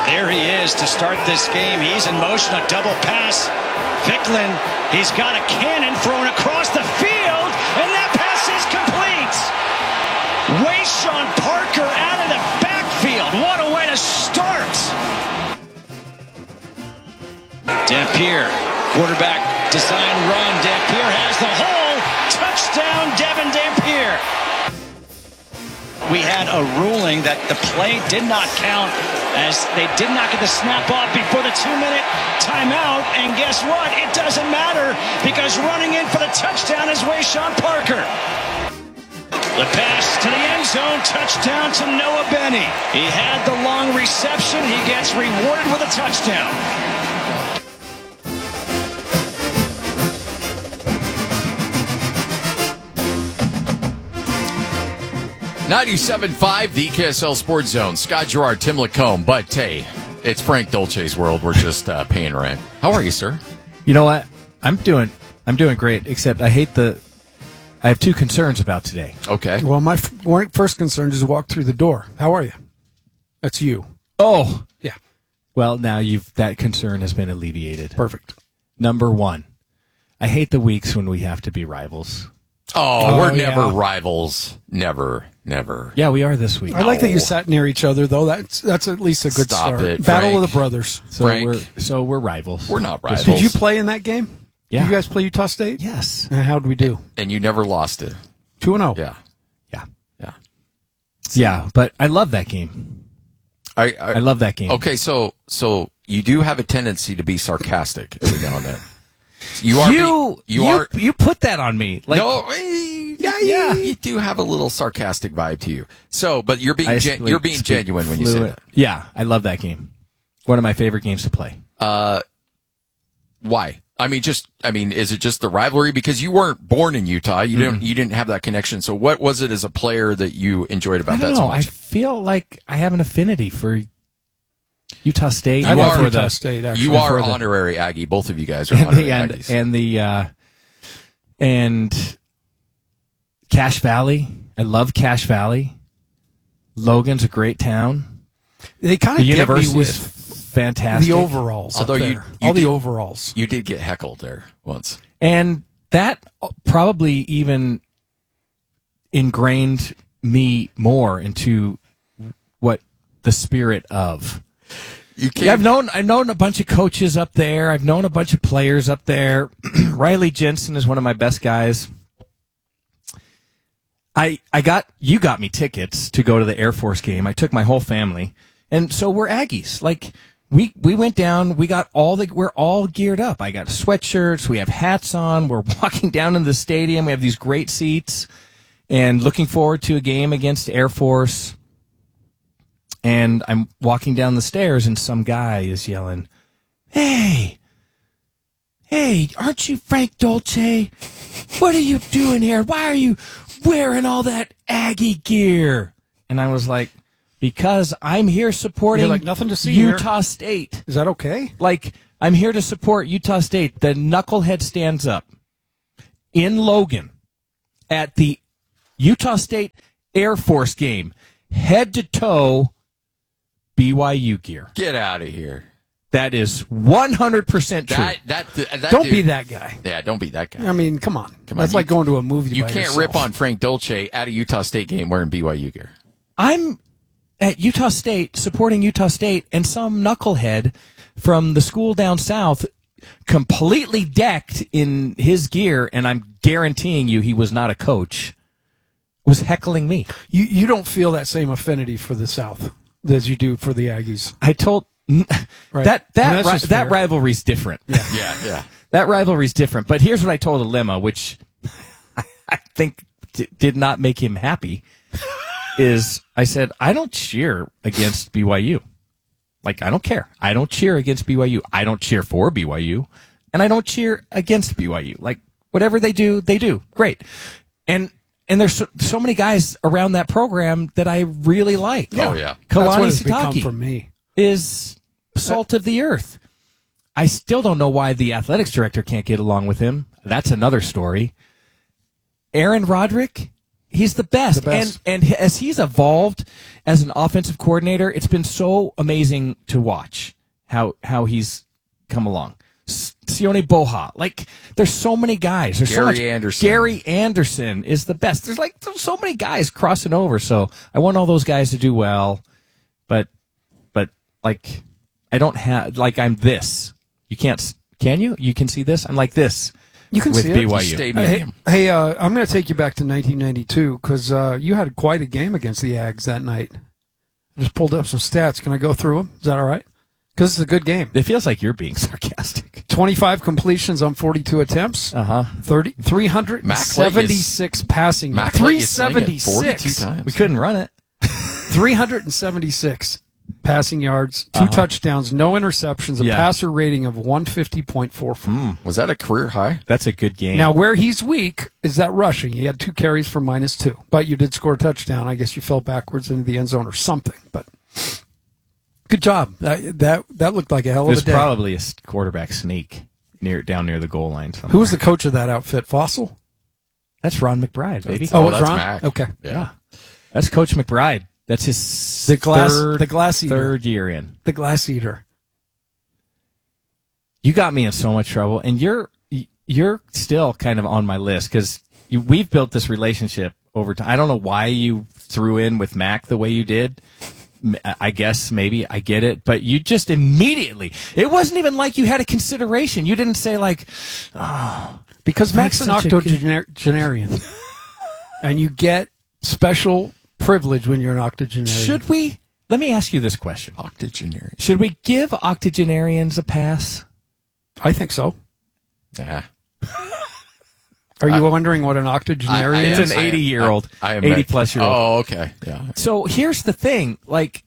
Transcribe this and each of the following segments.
There he is to start this game. He's in motion, a double pass. Ficklin, he's got a cannon thrown across the field, and that pass is complete. Wayshawn Parker out of the backfield. What a way to start. Dampier, quarterback design run. Dampier has the hole. Touchdown, Devin Dampier. We had a ruling that the play did not count as they did not get the snap off before the 2-minute timeout. And guess what? It doesn't matter because running in for the touchdown is Wayshawn Parker. The pass to the end zone, touchdown to Noah Benny. He had the long reception. He gets rewarded with a touchdown. 97.5, the KSL Sports Zone. Scott Gerard, Tim Lacombe. But, hey, it's Frank Dolce's world. We're just paying rent. How are you, sir? You know what? I'm doing great, except I have two concerns about today. Okay. Well, my first concern is walk through the door. How are you? That's you. Oh. Yeah. Well, now that concern has been alleviated. Perfect. Number one, I hate the weeks when we have to be rivals. Oh, we're never rivals. Never. Yeah, we are this week. I like that you sat near each other, though. That's at least a good Stop start. it, Battle Frank. of the Brothers. So we're rivals. We're not rivals. Did you play in that game? Yeah. Did you guys play Utah State? Yes. And how'd we do? And you never lost it. 2-0. Yeah. Yeah, but I love that game. I love that game. Okay, so you do have a tendency to be sarcastic every now and then. You put that on me. Like, no, you do have a little sarcastic vibe to you. So, but you're being genuine when you say that. Yeah, I love that game. One of my favorite games to play. Why? I mean, is it just the rivalry? Because you weren't born in Utah. You didn't have that connection. So what was it as a player that you enjoyed about that so much? I feel like I have an affinity for Utah State. I love Utah State, actually. You are honorary Aggie. Both of you guys are honorary Aggies. And Cache Valley. I love Cache Valley. Logan's a great town. They kind of the get me university's with fantastic. the overalls. Although up there. The overalls. You did get heckled there once. And that probably even ingrained me more into what the spirit of. I've known a bunch of coaches up there. I've known a bunch of players up there. Riley Jensen is one of my best guys. You got me tickets to go to the Air Force game. I took my whole family. And so we're Aggies. Like we went down, we're all geared up. I got sweatshirts, we have hats on, we're walking down in the stadium, we have these great seats and looking forward to a game against Air Force. And I'm walking down the stairs and some guy is yelling, Hey, aren't you Frank Dolce? What are you doing here? Why are you wearing all that Aggie gear? And I was like, because I'm here supporting nothing to see Utah State. Is that okay? Like, I'm here to support Utah State. The knucklehead stands up in Logan at the Utah State Air Force game, head to toe BYU gear. Get out of here. That is 100% true. Don't be that guy. Yeah, don't be that guy. I mean, come on. That's like going to a movie. You can't rip on Frank Dolce at a Utah State game wearing BYU gear. I'm at Utah State supporting Utah State, and some knucklehead from the school down south, completely decked in his gear, and I'm guaranteeing you he was not a coach, was heckling me. You don't feel that same affinity for the South as you do for the Aggies. I told right. that rivalry's different. Yeah. That rivalry's different. But here's what I told Alema, which I think did not make him happy. Is I said, I don't cheer against BYU. Like, I don't care. I don't cheer against BYU. I don't cheer for BYU. And I don't cheer against BYU. Like, whatever they do, they do. Great. And there's so many guys around that program that I really like. Oh, yeah. That's what Kalani it's become Sitake from me. is salt of the earth. I still don't know why the athletics director can't get along with him. That's another story. Aaron Roderick He's the best. And as he's evolved as an offensive coordinator, it's been so amazing to watch how he's come along. Sione Boha. Like, there's so many guys. There's Anderson. Gary Anderson is the best. There's so many guys crossing over. So I want all those guys to do well. But like, I don't have, like, I'm this. You can't, can you? You can see this? I'm like this. You can with see BYU. it. Hey, I'm going to take you back to 1992 because you had quite a game against the Ags that night. I just pulled up some stats. Can I go through them? Is that all right? Because it's a good game. It feels like you're being sarcastic. 25 completions on 42 attempts. 376 passing. Mac 376. times. We couldn't run it. 376 passing yards, 2 touchdowns, no interceptions, a passer rating of 150.44. Was that a career high? That's a good game. Now, where he's weak is that rushing. He had 2 carries for -2, but you did score a touchdown. I guess you fell backwards into the end zone or something, but good job. That looked like a hell of a day. There's probably a quarterback sneak down near the goal line somewhere. Who was the coach of that outfit? Fossil? That's Ron McBride, baby. That's Ron? Mac. Okay. Yeah. That's Coach McBride. That's his glass eater. third year in. The glass eater. You got me in so much trouble, and you're still kind of on my list because we've built this relationship over time. I don't know why you threw in with Mac the way you did. I guess maybe I get it, but you just immediately, it wasn't even like you had a consideration. You didn't say like, oh, because Mac's an octogenarian, and you get special privilege when you're an octogenarian. Should we? Let me ask you this question. Octogenarian. Should we give octogenarians a pass? I think so. Yeah. Are you wondering what an octogenarian is? It's an 80-year-old, 80-plus-year-old. Oh, okay. Yeah. So here's the thing. Like,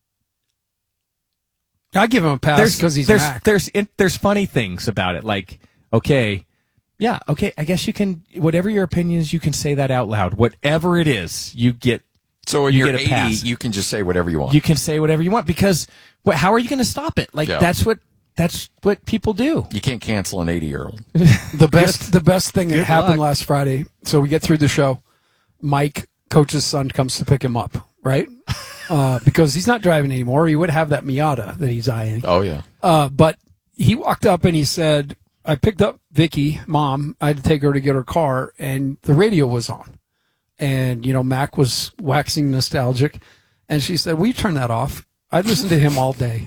I give him a pass because he's Mac. There's funny things about it. Like, okay, yeah, okay, I guess you can, whatever your opinion is, you can say that out loud. Whatever it is, you get. So when you you're get a 80, pass. you can just say whatever you want. You can say whatever you want because how are you going to stop it? Like, that's what people do. You can't cancel an 80-year-old. The best thing that happened last Friday. So we get through the show. Mike, coach's son, comes to pick him up, right? Because he's not driving anymore. He would have that Miata that he's eyeing. Oh yeah. But he walked up and he said, "I picked up Vicky, Mom. I had to take her to get her car, and the radio was on." And Mac was waxing nostalgic, and she said, "Will you turn that off? I'd listen to him all day."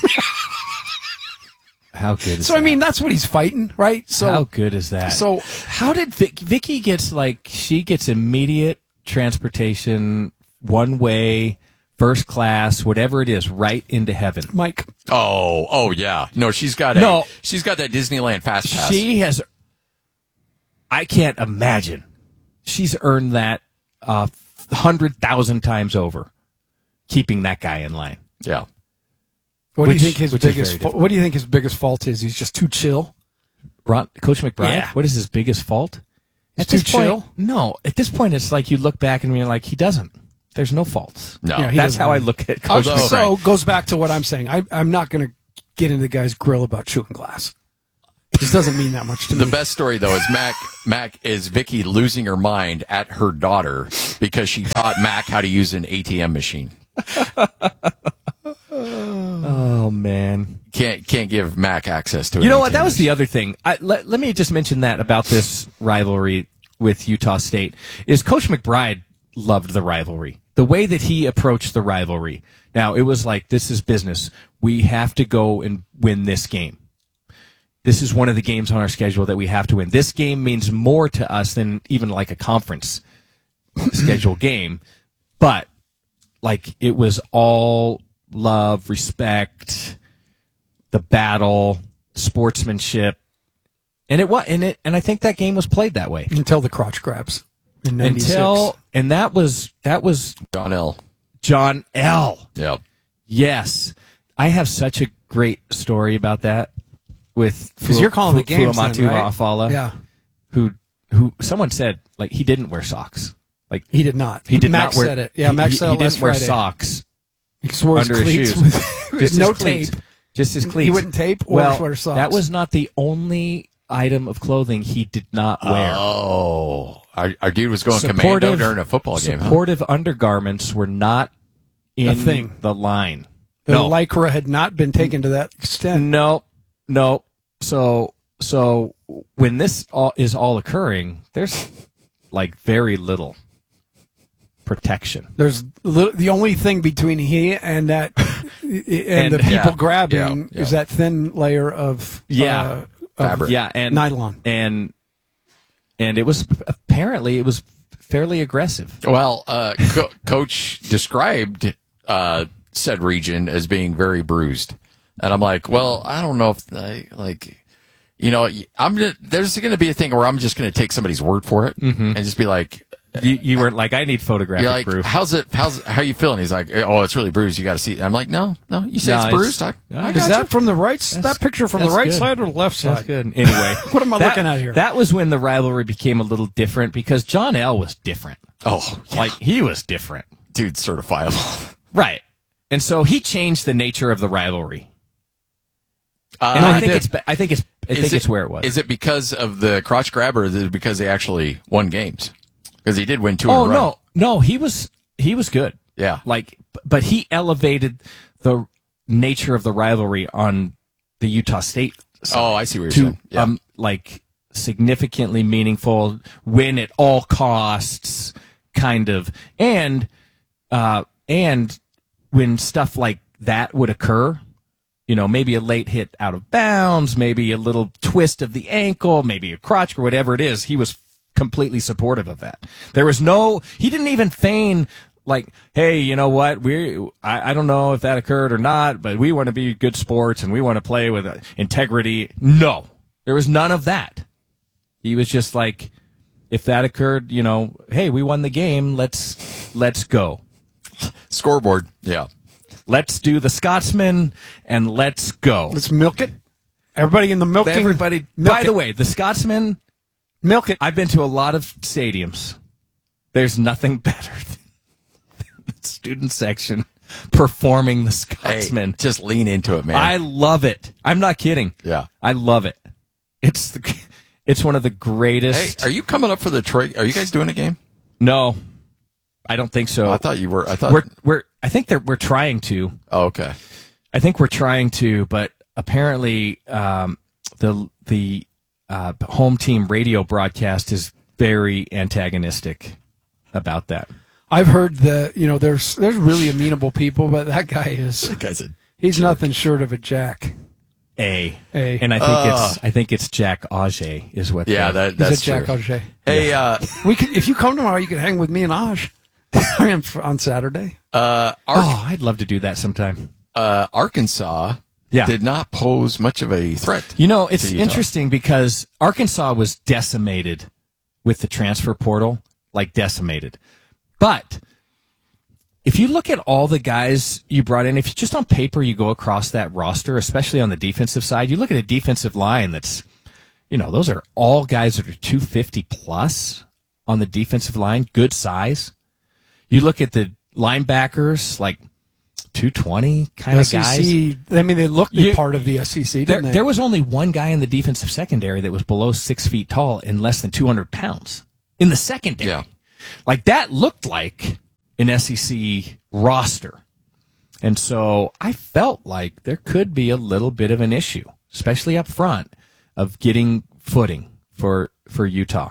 How good is that? So, I mean, that's what he's fighting, right? So how good is that? So how did Vicky gets immediate transportation, one way, first class, whatever it is, right into heaven. Mike. Oh yeah. No, she's got that Disneyland fast pass. She has, I can't imagine. She's earned that 100,000 times over, keeping that guy in line. Yeah. What do you think his biggest fault is? He's just too chill. Coach McBride. Yeah. What is his biggest fault? He's too chill. No. At this point, it's like you look back and you're like, he doesn't. There's no faults. No. Yeah, that's how I look at Coach McBride. So goes back to what I'm saying. I'm not going to get into the guy's grill about chewing glass. This doesn't mean that much to me. The best story, though, is Mac is Vicky losing her mind at her daughter because she taught Mac how to use an ATM machine. Oh, man. Can't give Mac access to it. You know what? That was the other thing. Let me just mention that about this rivalry with Utah State is Coach McBride loved the rivalry. The way that he approached the rivalry. Now, it was like, this is business. We have to go and win this game. This is one of the games on our schedule that we have to win. This game means more to us than even like a conference schedule game. But, like, it was all love, respect, the battle, sportsmanship. And I think that game was played that way. Until the crotch grabs. In 96. And that was John L. John L. Yep. Yes. I have such a great story about that with because you're calling the games Fuamatu right? Afala, yeah. Who someone said like he didn't wear socks. Like he did not. He did Max not wear. Said it. Yeah, Max said it he last didn't wear Friday. socks He wore under his cleats shoes. with Just no his cleats. tape. Just his cleats. He wouldn't tape or wear socks. That was not the only item of clothing he did not wear. Oh, our dude was going commando during a football game. Supportive undergarments were not in A thing. the line. The Lycra had not been taken to that extent. No. So when this is all occurring, there's like very little protection. There's the only thing between he and that and the people grabbing is that thin layer of fabric. And nylon. And it was fairly aggressive. Well, Coach described said region as being very bruised, and I'm like, well, I don't know if there's going to be a thing where I'm just going to take somebody's word for it and just be like. You weren't like, I need photographic proof. How you feeling? He's like, oh, it's really bruised. You got to see it. I'm like, no, you say it's bruised. Is that from the right? That picture from the right side or the left side? That's good. Anyway, what am I looking at here? That was when the rivalry became a little different because John L. was different. Oh, yeah. Like he was different. Dude, certifiable. Right. And so he changed the nature of the rivalry. And I think it's where it was. Is it because of the crotch grab or is it because they actually won games? Because he did win 2 in a row. No, he was good. Yeah. But he elevated the nature of the rivalry on the Utah State side. Oh, I see what you're saying. Yeah. Significantly meaningful, win at all costs, kind of. And when stuff like that would occur, maybe a late hit out of bounds, maybe a little twist of the ankle, maybe a crotch or whatever it is, he was completely supportive of that. He didn't even feign like, hey, you know what? I don't know if that occurred or not, but we want to be good sports and we want to play with integrity. No, there was none of that. He was just like, if that occurred, hey, we won the game. Let's go. Scoreboard. Yeah. Let's do the Scotsman and let's go. Let's milk it. Everybody in the milking. Everybody. By the way, the Scotsman. Milk it. I've been to a lot of stadiums. There's nothing better than the student section performing the Scotsman. Hey, just lean into it, man. I love it. I'm not kidding. Yeah. I love it. It's one of the greatest. Hey, are you coming up for the Troy? Are you guys doing a game? No, I don't think so. I thought you were. I thought we're trying to. Oh, okay. I think we're trying to, but apparently the home team radio broadcast is very antagonistic about that. I've heard that there's really amenable people, but that guy he's nothing short of a jack. And I think it's Jack Auger is what. Yeah, that's Jack Auger. Hey, if you come tomorrow, you can hang with me and Aj on Saturday. I'd love to do that sometime. Arkansas. Yeah. Did not pose much of a threat. It's interesting because Arkansas was decimated with the transfer portal, like decimated. But if you look at all the guys you brought in, if you just on paper you go across that roster, especially on the defensive side, you look at a defensive line that's, those are all guys that are 250 plus on the defensive line, good size. You look at the linebackers, like 220 kind of guys. I mean, they looked part of the SEC, didn't they? There was only one guy in the defensive secondary that was below 6 feet tall and less than 200 pounds in the secondary. Yeah. Like that looked like an SEC roster. And so I felt like there could be a little bit of an issue, especially up front, of getting footing for Utah.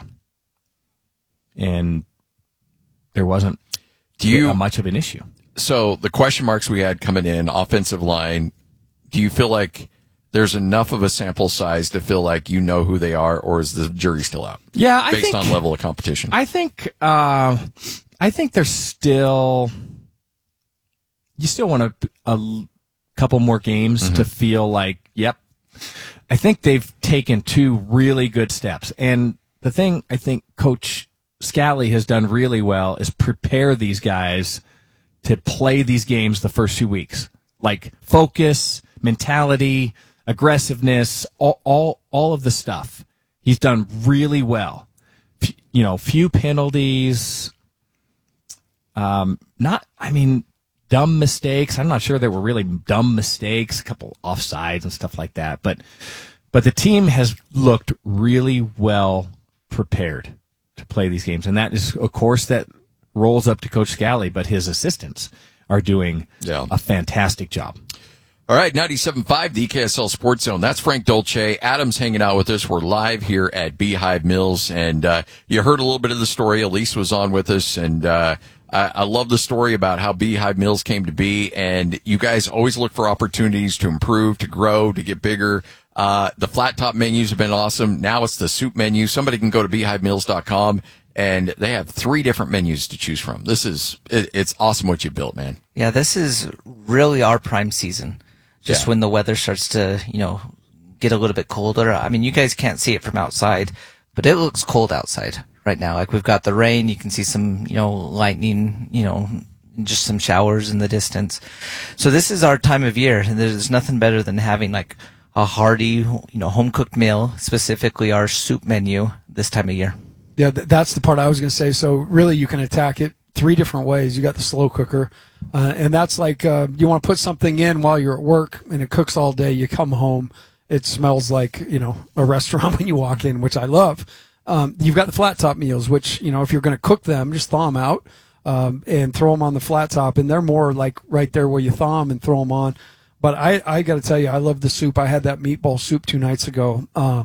And there wasn't much of an issue. So the question marks we had coming in, offensive line, do you feel like there's enough of a sample size to feel like you know who they are, or is the jury still out? Yeah, based on level of competition. I think there's still. You still want a couple more games to feel like, yep. I think they've taken 2 really good steps, and the thing I think Coach Scally has done really well is prepare these guys to play these games the first 2 weeks. Like focus, mentality, aggressiveness, all of the stuff. He's done really well. Few penalties. Dumb mistakes. I'm not sure there were really dumb mistakes, a couple offsides and stuff like that. But But the team has looked really well prepared to play these games. And that is, of course, that rolls up to Coach Scally, but his assistants are doing a fantastic job. All right, 97.5, the KSL Sports Zone. That's Frank Dolce. Adam's hanging out with us. We're live here at Beehive Mills, and you heard a little bit of the story. Elise was on with us, and I love the story about how Beehive Mills came to be, and you guys always look for opportunities to improve, to grow, to get bigger. The flat top menus have been awesome. Now it's the soup menu. Somebody can go to beehivemills.com, and they have 3 different menus to choose from. It's awesome what you built, man. Yeah, this is really our prime season. Just when the weather starts to, get a little bit colder. I mean, you guys can't see it from outside, but it looks cold outside right now. Like, we've got the rain. You can see some, lightning, just some showers in the distance. So this is our time of year, and there's nothing better than having like a hearty, home cooked meal, specifically our soup menu this time of year. Yeah, that's the part I was going to say. So really, you can attack it 3 different ways. You got the slow cooker, and that's like you want to put something in while you're at work, and it cooks all day. You come home, it smells like a restaurant when you walk in, which I love. You've got the flat top meals, which if you're going to cook them, just thaw them out and throw them on the flat top, and they're more like right there where you thaw them and throw them on. But I got to tell you, I love the soup. I had that meatball soup 2 nights ago,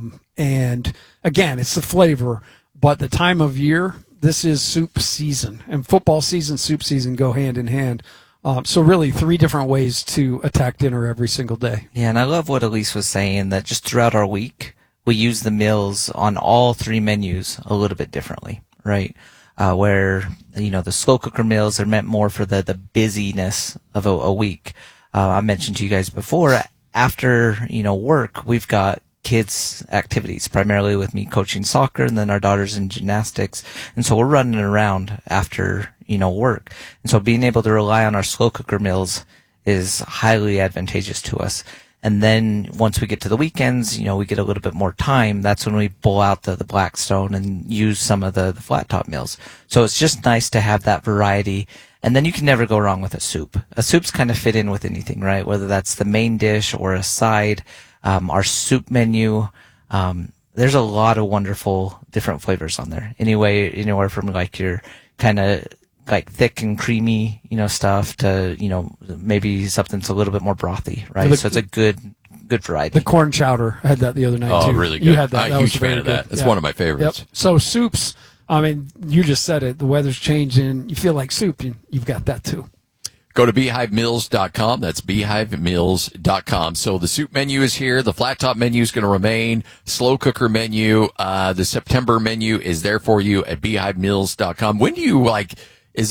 and again, it's the flavor, but the time of year. This is soup season, and football season, soup season go hand in hand. So really 3 different ways to attack dinner every single day. Yeah, and I love what Elise was saying, that just throughout our week, we use the meals on all 3 menus a little bit differently, right? Where, the slow cooker meals are meant more for the busyness of a week. I mentioned to you guys before, after, work, we've got kids activities, primarily with me coaching soccer and then our daughters in gymnastics. And so we're running around after, work. And so being able to rely on our slow cooker meals is highly advantageous to us. And then once we get to the weekends, we get a little bit more time. That's when we pull out the Blackstone and use some of the flat top meals. So it's just nice to have that variety. And then you can never go wrong with a soup. A soup's kind of fit in with anything, right? Whether that's the main dish or a side. Our soup menu, there's a lot of wonderful different flavors on there. Anywhere from like your kind of like thick and creamy, stuff to, maybe something that's a little bit more brothy, right? So it's a good variety. The corn chowder, I had that the other night too. Oh, really good. You had that. I'm a huge fan of that. It's one of my favorites. Yep. So soups, I mean, you just said it. The weather's changing. You feel like soup. You've got that too. Go to beehivemills.com. That's beehivemills.com. So the soup menu is here. The flat top menu is going to remain. Slow cooker menu. The September menu is there for you at beehivemills.com. When do you is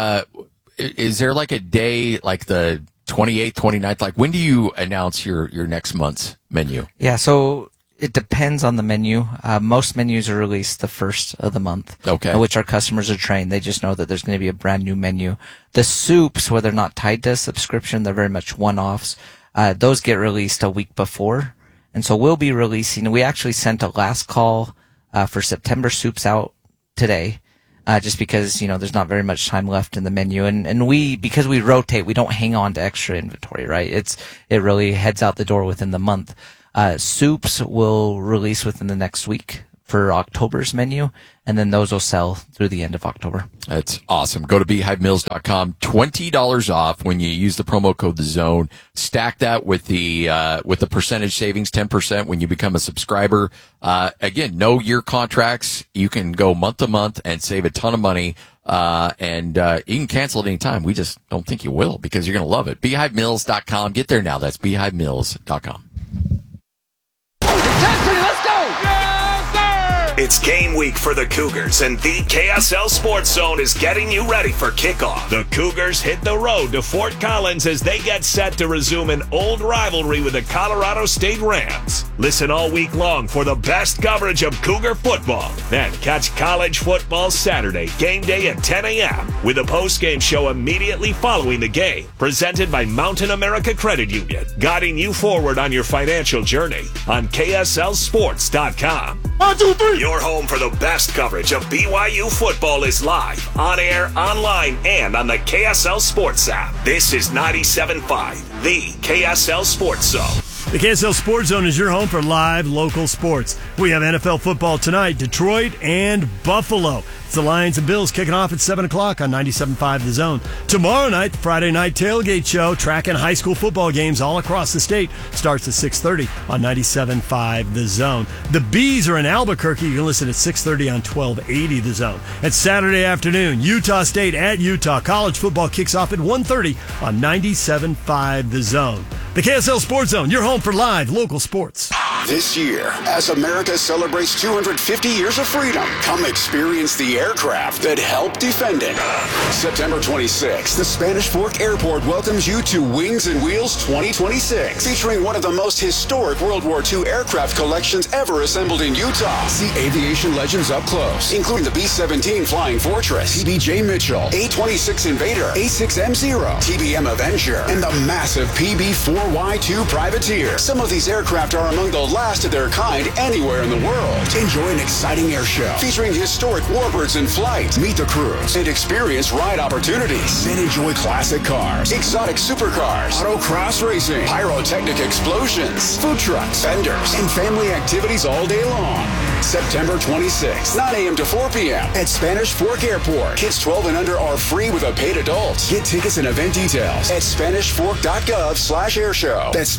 there like a day like the 28th, 29th? Like when do you announce your next month's menu? Yeah. So it depends on the menu. Most menus are released the first of the month, which our customers are trained. They just know that there's going to be a brand new menu. The soups, where they're not tied to a subscription, they're very much one-offs. Those get released a week before. And so we'll be releasing, we actually sent a last call for September soups out today. Just because, there's not very much time left in the menu. And because we rotate, we don't hang on to extra inventory, right? It really heads out the door within the month. Soups will release within the next week for October's menu, and then those will sell through the end of October. That's awesome. Go to beehivemills.com. $20 off when you use the promo code THEZONE. Stack that with the percentage savings, 10% when you become a subscriber. Again, no year contracts. You can go month to month and save a ton of money. And you can cancel at any time. We just don't think you will because you're going to love it. Beehivemills.com. Get there now. That's beehivemills.com. Let's go! Yes, sir! It's game week for the Cougars, and the KSL Sports Zone is getting you ready for kickoff. The Cougars hit the road to Fort Collins as they get set to resume an old rivalry with the Colorado State Rams. Listen all week long for the best coverage of Cougar football. Then catch college football Saturday, game day at 10 a.m. with a post-game show immediately following the game. Presented by Mountain America Credit Union, guiding you forward on your financial journey on KSLSports.com. 1, 2, 3. Your home for the best coverage of BYU football is live, on air, online, and on the KSL Sports app. This is 97.5, the KSL Sports Zone. The KSL Sports Zone is your home for live local sports. We have NFL football tonight, Detroit and Buffalo. It's the Lions and Bills kicking off at 7 o'clock on 97.5 The Zone. Tomorrow night, the Friday night tailgate show, tracking high school football games all across the state, starts at 6:30 on 97.5 The Zone. The Bees are in Albuquerque. You can listen at 6:30 on 1280 The Zone. And Saturday afternoon, Utah State at Utah. College football kicks off at 1:30 on 97.5 The Zone. The KSL Sports Zone, your home for live local sports. This year, as America celebrates 250 years of freedom, come experience the aircraft that helped defend it. September 26th, the Spanish Fork Airport welcomes you to Wings and Wheels 2026, featuring one of the most historic World War II aircraft collections ever assembled in Utah. See aviation legends up close, including the B-17 Flying Fortress, TBJ Mitchell, A-26 Invader, A-6M0, TBM Avenger, and the massive PB-4Y2 Privateer. Some of these aircraft are among the last of their kind anywhere in the world. Enjoy an exciting air show featuring historic warbirds in flight. Meet the crews and experience ride opportunities. Then enjoy classic cars, exotic supercars, autocross racing, pyrotechnic explosions, food trucks, vendors, and family activities all day long. September 26th, 9 a.m. to 4 p.m. at Spanish Fork Airport. Kids 12 and under are free with a paid adult. Get tickets and event details at SpanishFork.gov/airshow. That's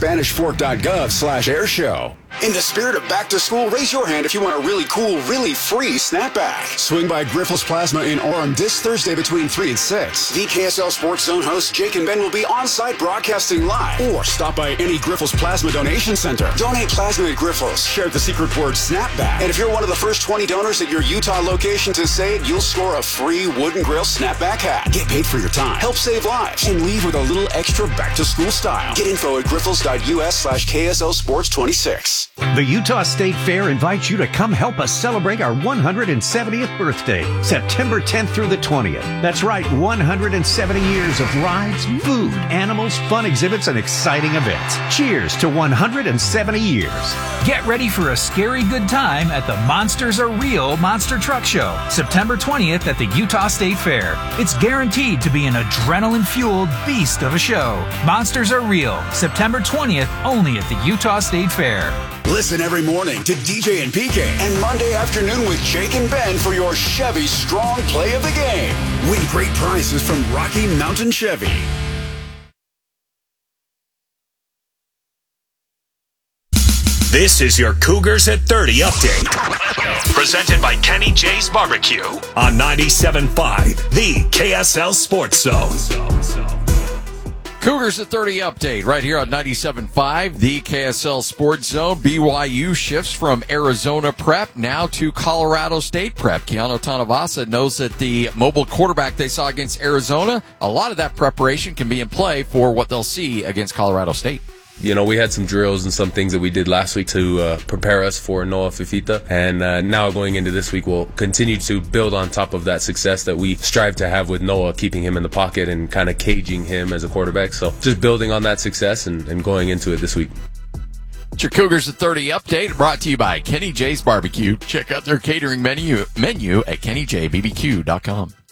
SpanishFork.gov/airshow. In the spirit of back to school, raise your hand if you want a really cool, really free snapback. Swing by Grifols Plasma in Orem this Thursday between 3 and 6. The KSL Sports Zone hosts Jake and Ben will be on site broadcasting live. Or stop by any Grifols Plasma donation center. Donate plasma at Grifols. Share the secret word snapback. And if you're one of the first 20 donors at your Utah location to say it, you'll score a free Wooden Grill snapback hat. Get paid for your time. Help save lives. And leave with a little extra back to school style. Get info at grifols.us/KSL Sports 26. The Utah State Fair invites you to come help us celebrate our 170th birthday, September 10th through the 20th. That's right, 170 years of rides, food, animals, fun exhibits, and exciting events. Cheers to 170 years. Get ready for a scary good time at the Monsters Are Real Monster Truck Show, September 20th at the Utah State Fair. It's guaranteed to be an adrenaline-fueled beast of a show. Monsters Are Real, September 20th, only at the Utah State Fair. Listen every morning to DJ and PK and Monday afternoon with Jake and Ben for your Chevy Strong Play of the Game. Win great prizes from Rocky Mountain Chevy. This is your Cougars at 30 update. Presented by Kenny J's Barbecue on 97.5, the KSL Sports Zone. Cougars at 30 update right here on 97.5, the KSL Sports Zone. BYU shifts from Arizona Prep now to Colorado State Prep. Keanu Tanavasa knows that the mobile quarterback they saw against Arizona, a lot of that preparation can be in play for what they'll see against Colorado State. You know, we had some drills and some things that we did last week to prepare us for Noah Fifita. And now going into this week, we'll continue to build on top of that success that we strive to have with Noah, keeping him in the pocket and kind of caging him as a quarterback. So just building on that success and going into it this week. It's your Cougars at 30 update brought to you by Kenny J's Barbecue. Check out their catering menu at KennyJBBQ.com.